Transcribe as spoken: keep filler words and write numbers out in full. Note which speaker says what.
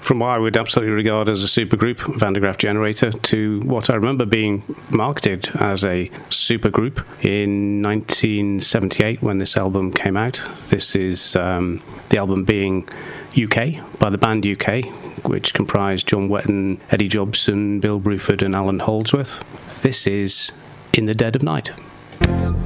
Speaker 1: from what I would absolutely regard as a supergroup, Van de Graaff Generator, to what I remember being marketed as a supergroup in nineteen seventy-eight when this album came out. This is um, the album being U K, by the band U K, which comprised John Wetton, Eddie Jobson, Bill Bruford and Alan Holdsworth. This is In the Dead of Night.